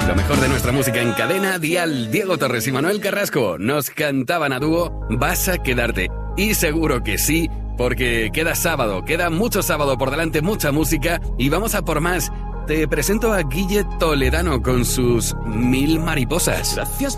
Lo mejor de nuestra música en Cadena Dial. Diego Torres y Manuel Carrasco nos cantaban a dúo Vas a quedarte. Y seguro que sí, porque queda sábado, queda mucho sábado por delante, mucha música y vamos a por más. Te presento a Guille Toledano con sus 1000 mariposas. Gracias